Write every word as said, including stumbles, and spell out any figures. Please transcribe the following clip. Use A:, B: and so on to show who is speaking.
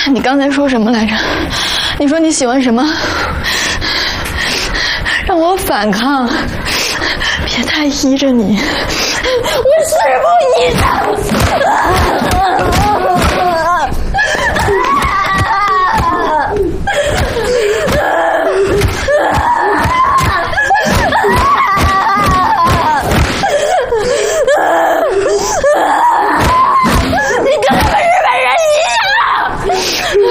A: 你刚才说什么来着？你说你喜欢什么？让我反抗，别太依着你，我是不依的。